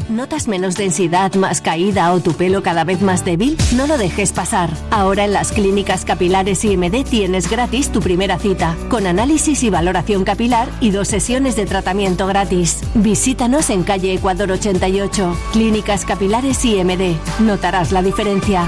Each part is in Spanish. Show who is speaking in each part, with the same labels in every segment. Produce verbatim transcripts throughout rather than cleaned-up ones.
Speaker 1: ¿Notas menos densidad, más caída o tu pelo cada vez más débil? No lo dejes pasar. Ahora en las clínicas capilares I M D tienes gratis tu primera cita, con análisis y valoración capilar y dos sesiones de tratamiento gratis. Visítanos en calle Ecuador ochenta y ocho. Clínicas capilares I M D. Notarás la diferencia.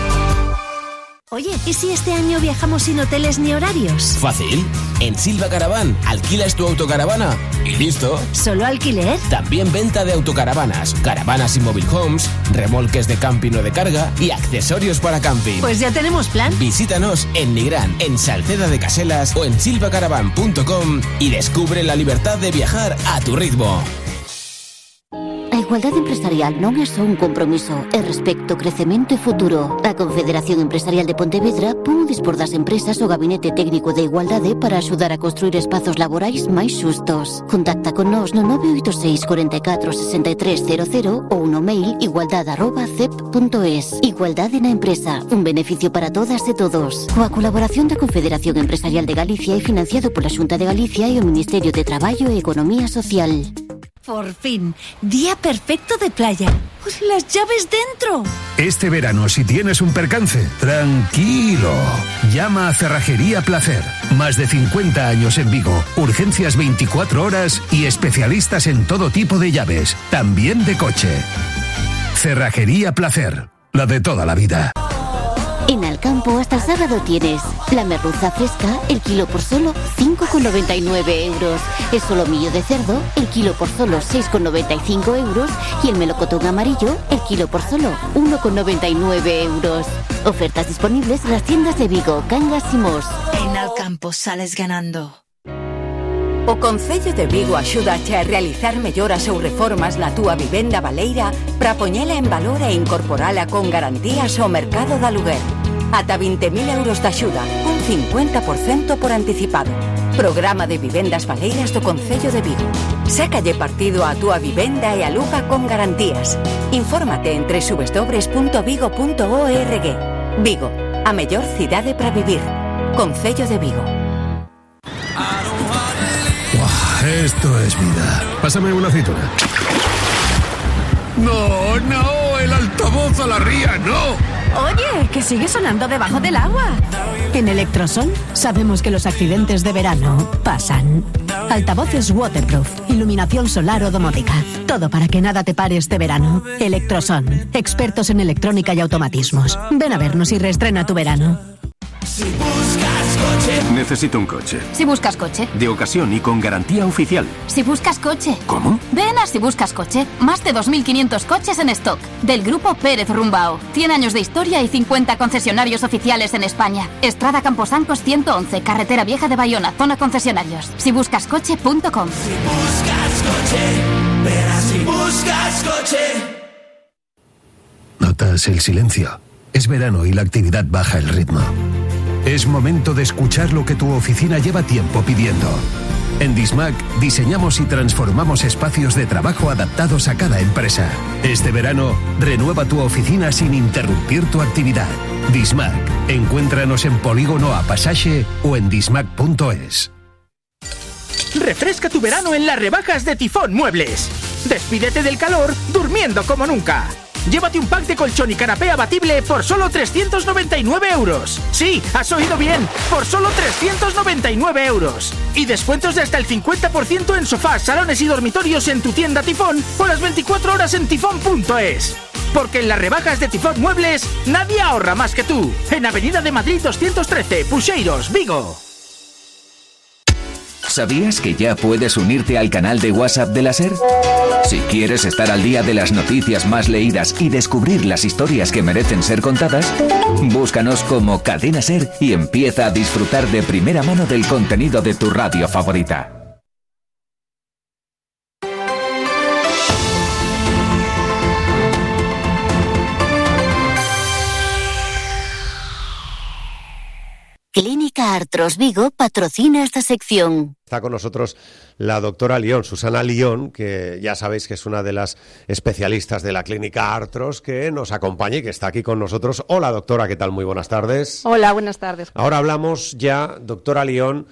Speaker 2: Oye, ¿y si este año viajamos sin hoteles ni horarios?
Speaker 3: Fácil. En Silva Caravan alquilas tu autocaravana y listo.
Speaker 2: ¿Solo alquiler?
Speaker 3: También venta de autocaravanas, caravanas y mobile homes, remolques de camping o de carga y accesorios para camping.
Speaker 2: Pues ya tenemos plan.
Speaker 3: Visítanos en Nigrán, en Salceda de Caselas o en silvacaravan punto com y descubre la libertad de viajar a tu ritmo.
Speaker 4: A igualdade empresarial non é só un compromiso, é respecto, crecemento e futuro. A Confederación Empresarial de Pontevedra pon dispor das empresas o Gabinete Técnico de Igualdade para axudar a construir espazos laborais máis xustos. Contacta con nós no nove oito seis, catro catro, seis tres cero cero ou no mail igualdade arroba cep punto es. Igualdade na empresa, un beneficio para todas e todos. Coa colaboración da Confederación Empresarial de Galicia e financiado pola Xunta de Galicia e o Ministerio de Traballo e Economía Social.
Speaker 2: Por fin, día perfecto de playa. Pues las llaves dentro.
Speaker 5: Este verano, si tienes un percance, tranquilo. Llama a Cerrajería Placer. Más de cincuenta años en Vigo, urgencias veinticuatro horas y especialistas en todo tipo de llaves, también de coche. Cerrajería Placer, la de toda la vida.
Speaker 4: En Alcampo hasta el sábado tienes la merluza fresca, el kilo por solo cinco con noventa y nueve euros. El solomillo de cerdo, el kilo por solo seis con noventa y cinco euros. Y el melocotón amarillo, el kilo por solo uno con noventa y nueve euros. Ofertas disponibles en las tiendas de Vigo, Cangas y Mos.
Speaker 2: En Alcampo sales ganando.
Speaker 6: O Concello de Vigo axúdache a realizar melloras ou reformas na túa vivenda baleira para poñela en valor e incorporala con garantías ao mercado de aluguer. Ata vinte mil euros de axuda, un cincuenta por ciento por anticipado. Programa de vivendas baleiras do Concello de Vigo. Sácalle partido á túa vivenda e aluga con garantías. Infórmate en doble u doble u doble u punto vigo punto org. Vigo, a mellor cidade para vivir. Concello de Vigo.
Speaker 5: Esto es vida. Pásame una aceituna. No, no, el altavoz a la ría, no.
Speaker 2: Oye, que sigue sonando debajo del agua. En Electrosol sabemos que los accidentes de verano pasan. Altavoces waterproof, iluminación solar o domótica. Todo para que nada te pare este verano. Electrosol, expertos en electrónica y automatismos. Ven a vernos y reestrena tu verano.
Speaker 7: Si buscas coche. Necesito un coche.
Speaker 8: Si buscas coche.
Speaker 7: De ocasión y con garantía oficial.
Speaker 8: Si buscas coche.
Speaker 7: ¿Cómo?
Speaker 8: Ven a Si buscas coche. Más de dos mil quinientos coches en stock. Del grupo Pérez Rumbao. cien años de historia y cincuenta concesionarios oficiales en España. Estrada Camposancos ciento once, Carretera Vieja de Bayona, zona concesionarios. si buscas coche punto com.
Speaker 9: Si buscas coche, verás Si buscas coche.
Speaker 5: Notas el silencio. Es verano y la actividad baja el ritmo. Es momento de escuchar lo que tu oficina lleva tiempo pidiendo. En Dismac diseñamos y transformamos espacios de trabajo adaptados a cada empresa. Este verano, renueva tu oficina sin interrumpir tu actividad. Dismac. Encuéntranos en Polígono A Pasaje o en dismac punto es.
Speaker 10: Refresca tu verano en las rebajas de Tifón Muebles. Despídete del calor durmiendo como nunca. Llévate un pack de colchón y canapé abatible por solo trescientos noventa y nueve euros. Sí, has oído bien, por solo trescientos noventa y nueve euros. Y descuentos de hasta el cincuenta por ciento en sofás, salones y dormitorios en tu tienda Tifón o las veinticuatro horas en tifón punto es. Porque en las rebajas de Tifón Muebles, nadie ahorra más que tú. En Avenida de Madrid doscientos trece, Puxeiros, Vigo.
Speaker 11: ¿Sabías que ya puedes unirte al canal de WhatsApp de la SER? Si quieres estar al día de las noticias más leídas y descubrir las historias que merecen ser contadas, búscanos como Cadena SER y empieza a disfrutar de primera mano del contenido de tu radio favorita.
Speaker 4: Clínica Artros Vigo patrocina esta sección.
Speaker 12: Está con nosotros la doctora Lión, Susana Lión, que ya sabéis que es una de las especialistas de la Clínica Artros, que nos acompaña y que está aquí con nosotros. Hola doctora, ¿qué tal? Muy buenas tardes.
Speaker 13: Hola, buenas tardes.
Speaker 12: Ahora hablamos ya, doctora Lión,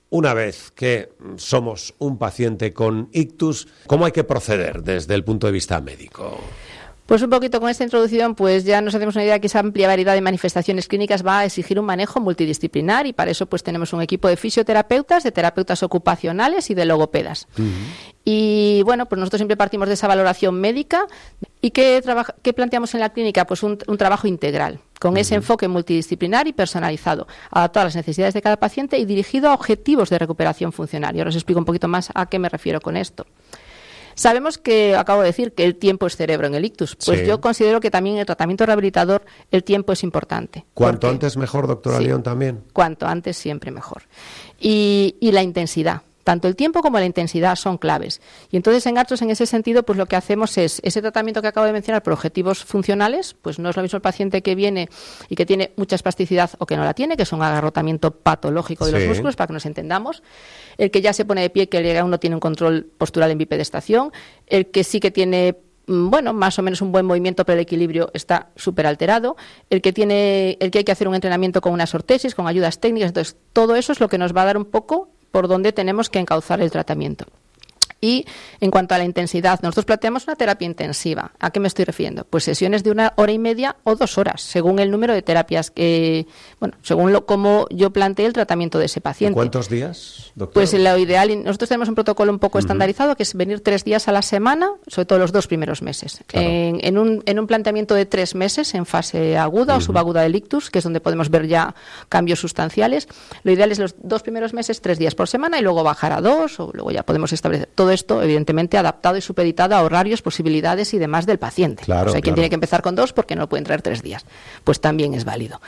Speaker 12: una vez que somos un paciente con ictus, ¿cómo hay que proceder desde el punto de vista médico?
Speaker 13: Pues un poquito con esta introducción, pues ya nos hacemos una idea que esa amplia variedad de manifestaciones clínicas va a exigir un manejo multidisciplinar y para eso pues tenemos un equipo de fisioterapeutas, de terapeutas ocupacionales y de logopedas. Uh-huh. Y bueno, pues nosotros siempre partimos de esa valoración médica. ¿Y qué, trabaja, qué planteamos en la clínica? Pues un, un trabajo integral, con uh-huh. ese enfoque multidisciplinar y personalizado, adaptado a las necesidades de cada paciente y dirigido a objetivos de recuperación funcional. Y ahora os explico un poquito más a qué me refiero con esto. Sabemos que, acabo de decir, que el tiempo es cerebro en el ictus. Pues sí. Yo considero que también en el tratamiento rehabilitador el tiempo es importante.
Speaker 12: Cuanto porque, antes mejor, doctora sí, León, también.
Speaker 13: Cuanto antes siempre mejor. Y, y la intensidad. Tanto el tiempo como la intensidad son claves. Y entonces en Artros, en ese sentido, pues lo que hacemos es ese tratamiento que acabo de mencionar por objetivos funcionales, pues no es lo mismo el paciente que viene y que tiene mucha espasticidad o que no la tiene, que es un agarrotamiento patológico de sí. los músculos, para que nos entendamos. El que ya se pone de pie, que aún no tiene un control postural en bipedestación. El que sí que tiene, bueno, más o menos un buen movimiento, pero el equilibrio está súper alterado. El que tiene, el que hay que hacer un entrenamiento con unas ortesis, con ayudas técnicas. Entonces, todo eso es lo que nos va a dar un poco por donde tenemos que encauzar el tratamiento. Y en cuanto a la intensidad, nosotros planteamos una terapia intensiva. ¿A qué me estoy refiriendo? Pues sesiones de una hora y media o dos horas, según el número de terapias que, bueno, según lo como yo planteé el tratamiento de ese paciente.
Speaker 12: ¿Cuántos días, doctor?
Speaker 13: Pues lo ideal, nosotros tenemos un protocolo un poco uh-huh. estandarizado, que es venir tres días a la semana, sobre todo los dos primeros meses. Claro. En, en, un, en un planteamiento de tres meses, en fase aguda uh-huh. o subaguda del ictus, que es donde podemos ver ya cambios sustanciales. Lo ideal es los dos primeros meses, tres días por semana, y luego bajar a dos, o luego ya podemos establecer todo esto, evidentemente, adaptado y supeditado a horarios, posibilidades y demás del paciente.
Speaker 12: Claro,
Speaker 13: o sea, quien
Speaker 12: claro.
Speaker 13: tiene que empezar con dos porque no lo pueden traer tres días. Pues también es válido.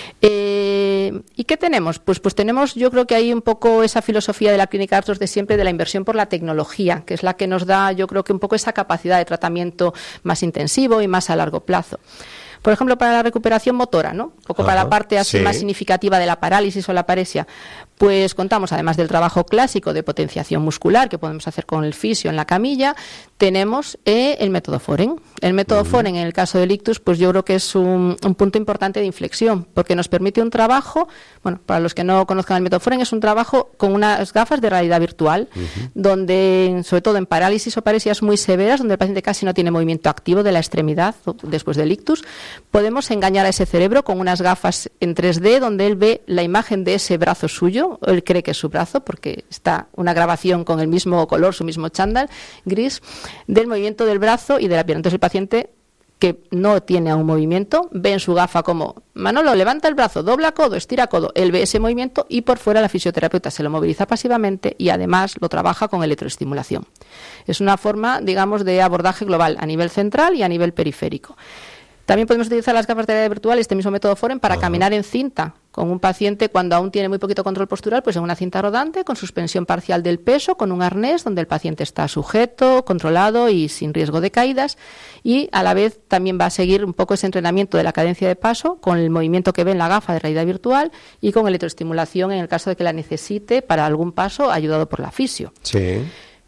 Speaker 13: Eh, ¿Y qué tenemos? Pues, pues tenemos, yo creo que hay un poco esa filosofía de la clínica Artros de siempre, de la inversión por la tecnología, que es la que nos da, yo creo que un poco esa capacidad de tratamiento más intensivo y más a largo plazo. Por ejemplo, para la recuperación motora, ¿no? Un poco Ajá, para la parte así sí. más significativa de la parálisis o la paresia, pues contamos, además del trabajo clásico de potenciación muscular que podemos hacer con el fisio en la camilla, tenemos eh, el método Foren. El método uh-huh. Foren, en el caso del ictus, pues yo creo que es un, un punto importante de inflexión, porque nos permite un trabajo, bueno, para los que no conozcan el método Foren, es un trabajo con unas gafas de realidad virtual, uh-huh. donde, sobre todo en parálisis o paresias muy severas, donde el paciente casi no tiene movimiento activo de la extremidad después del ictus, podemos engañar a ese cerebro con unas gafas en tres D, donde él ve la imagen de ese brazo suyo, él cree que es su brazo, porque está una grabación con el mismo color, su mismo chándal gris, del movimiento del brazo y de la pierna. Entonces el paciente que no tiene aún movimiento ve en su gafa como Manolo, levanta el brazo, dobla codo, estira codo, él ve ese movimiento y por fuera la fisioterapeuta se lo moviliza pasivamente y además lo trabaja con electroestimulación. Es una forma, digamos, de abordaje global a nivel central y a nivel periférico. También podemos utilizar las gafas de realidad virtual, este mismo método Foren, para uh-huh. caminar en cinta con un paciente cuando aún tiene muy poquito control postural, pues en una cinta rodante con suspensión parcial del peso, con un arnés donde el paciente está sujeto, controlado y sin riesgo de caídas, y a la vez también va a seguir un poco ese entrenamiento de la cadencia de paso con el movimiento que ve en la gafa de realidad virtual y con electroestimulación en el caso de que la necesite para algún paso ayudado por la fisio.
Speaker 12: Sí.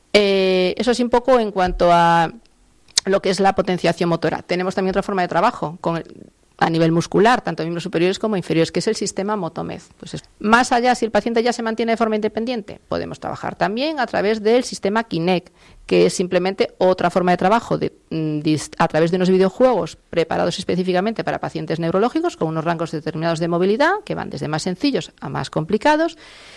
Speaker 13: Eh, eso es un poco en cuanto a lo que es la potenciación motora. Tenemos también otra forma de trabajo con el, a nivel muscular, tanto miembros superiores como inferiores, que es el sistema Motomez. Pues es, más allá, si el paciente ya se mantiene de forma independiente, podemos trabajar también a través del sistema Kinect, que es simplemente otra forma de trabajo de, de, a través de unos videojuegos preparados específicamente para pacientes neurológicos con unos rangos determinados de movilidad que van desde más sencillos a más complicados,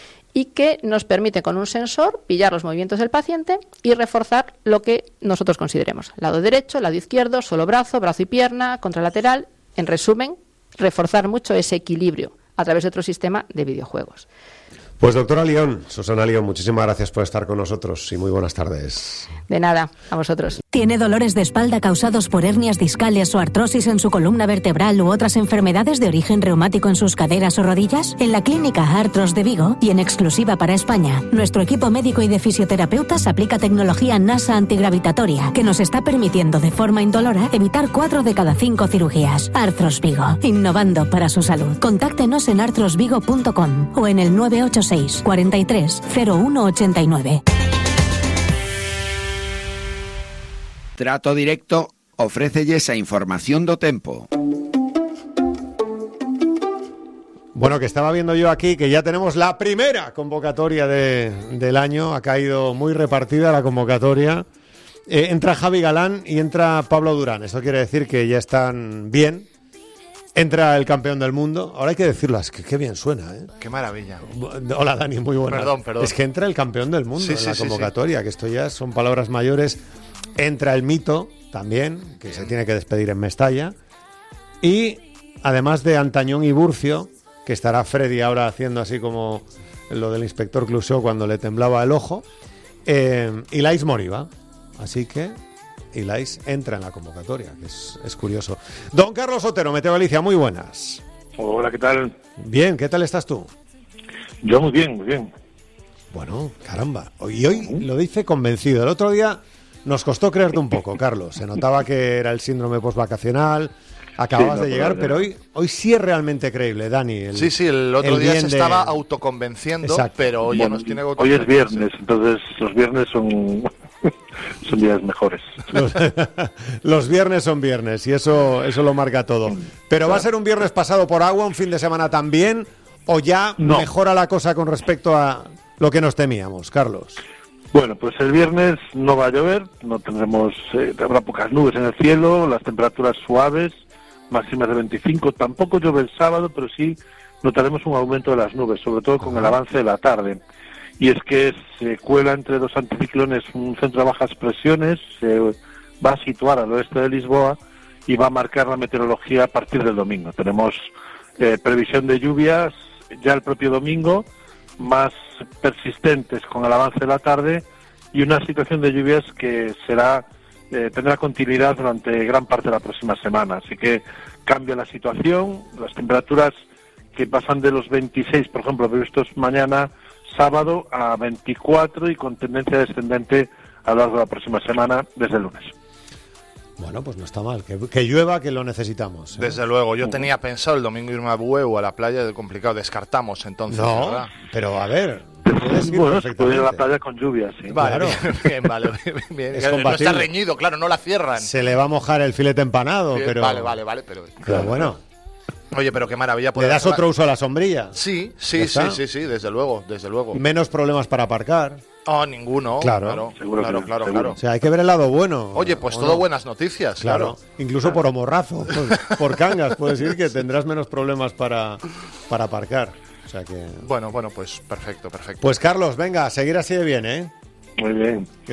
Speaker 13: y que nos permite con un sensor pillar los movimientos del paciente y reforzar lo que nosotros consideremos. Lado derecho, lado izquierdo, solo brazo, brazo y pierna, contralateral. En resumen, reforzar mucho ese equilibrio a través de otro sistema de videojuegos.
Speaker 12: Pues doctora León, Susana León, muchísimas gracias por estar con nosotros y muy buenas tardes.
Speaker 13: De nada, a vosotros.
Speaker 2: ¿Tiene dolores de espalda causados por hernias discales o artrosis en su columna vertebral u otras enfermedades de origen reumático en sus caderas o rodillas? En la clínica Artros de Vigo, y en exclusiva para España, nuestro equipo médico y de fisioterapeutas aplica tecnología NASA antigravitatoria que nos está permitiendo de forma indolora evitar cuatro de cada cinco cirugías. Artros Vigo, innovando para su salud. Contáctenos en artros vigo punto com o en el nueve ocho seis, cuarenta y tres, cero uno ochenta y nueve.
Speaker 14: Trato Directo ofrécelle esa información do tempo.
Speaker 12: Bueno, que estaba viendo yo aquí que ya tenemos la primera convocatoria de, del año. Ha caído muy repartida la convocatoria. Eh, entra Javi Galán y entra Pablo Durán. Eso quiere decir que ya están bien. Entra el campeón del mundo. Ahora hay que decirlo, es que qué bien suena, ¿eh?
Speaker 15: Qué maravilla.
Speaker 12: Hola, Dani, muy buena.
Speaker 15: Perdón, perdón.
Speaker 12: Es que entra el campeón del mundo
Speaker 15: sí,
Speaker 12: en
Speaker 15: sí,
Speaker 12: la
Speaker 15: sí,
Speaker 12: convocatoria, sí. Que esto ya son palabras mayores. Entra el mito también, que se tiene que despedir en Mestalla. Y además de Antañón y Burcio, que estará Freddy ahora haciendo así como lo del inspector Clouseau cuando le temblaba el ojo, eh, Ilais Moriba. Así que Ilais entra en la convocatoria, que es, es curioso. Don Carlos Otero, Meteo Galicia, muy buenas.
Speaker 16: Hola, ¿qué tal?
Speaker 12: Bien, ¿qué tal estás tú?
Speaker 16: Yo muy bien, muy bien.
Speaker 12: Bueno, caramba. Y hoy lo dice convencido. El otro día nos costó creerte un poco, Carlos. Se notaba que era el síndrome postvacacional. Acababas sí, no, de llegar, pero hoy hoy sí es realmente creíble, Dani. El,
Speaker 15: sí, sí, el otro el día se de... estaba autoconvenciendo, Exacto. pero hoy bueno, ya nos tiene
Speaker 16: Hoy es viernes, entonces los viernes son, son días mejores.
Speaker 12: Los, los viernes son viernes y eso eso lo marca todo. Pero ¿va a ser un viernes pasado por agua, un fin de semana también, o ya no. mejora la cosa con respecto a lo que nos temíamos, Carlos?
Speaker 16: Bueno, pues el viernes no va a llover, no tendremos, eh, habrá pocas nubes en el cielo, las temperaturas suaves, máximas de veinticinco, tampoco llueve el sábado, pero sí notaremos un aumento de las nubes, sobre todo con el avance de la tarde. Y es que se cuela entre dos anticiclones un centro de bajas presiones, se va a situar al oeste de Lisboa y va a marcar la meteorología a partir del domingo. Tenemos eh, previsión de lluvias ya el propio domingo, más persistentes con el avance de la tarde, y una situación de lluvias que será eh, tendrá continuidad durante gran parte de la próxima semana. Así que cambia la situación, las temperaturas que pasan de los veintiséis, por ejemplo, previstos mañana sábado, a veinticuatro, y con tendencia descendente a lo largo de la próxima semana desde el lunes.
Speaker 12: Bueno, pues no está mal, que, que llueva, que lo necesitamos, ¿eh?
Speaker 15: Desde luego, yo tenía pensado el domingo irme a Bueu o a la playa, de complicado, descartamos entonces,
Speaker 12: no,
Speaker 15: ¿verdad?
Speaker 12: Pero a ver, puedes ir
Speaker 16: bueno, se puede ir a la playa con lluvia, sí.
Speaker 15: Vale,
Speaker 12: claro.
Speaker 15: bien, bien, vale, bien, bien. Es no está reñido, claro, no la cierran.
Speaker 12: Se le va a mojar el filete empanado,
Speaker 15: bien,
Speaker 12: pero...
Speaker 15: Vale, vale, vale, pero...
Speaker 12: Pero bueno...
Speaker 15: Oye, pero qué maravilla.
Speaker 12: ¿Le das otro uso a la sombrilla?
Speaker 15: Sí, sí, sí, sí, sí, desde luego, desde luego.
Speaker 12: Menos problemas para aparcar.
Speaker 15: Oh, ninguno.
Speaker 12: Claro,
Speaker 15: claro,
Speaker 16: seguro
Speaker 15: claro,
Speaker 16: que
Speaker 15: claro,
Speaker 16: seguro.
Speaker 15: claro.
Speaker 12: O sea, hay que ver el lado bueno.
Speaker 15: Oye, pues todo no? buenas noticias, claro.
Speaker 12: Claro, incluso por homorrazo, por, por Cangas, puedes decir que tendrás menos problemas para, para aparcar. O sea que...
Speaker 15: Bueno, bueno, pues perfecto, perfecto.
Speaker 12: Pues Carlos, venga, a seguir así de bien, ¿eh?
Speaker 16: Muy bien.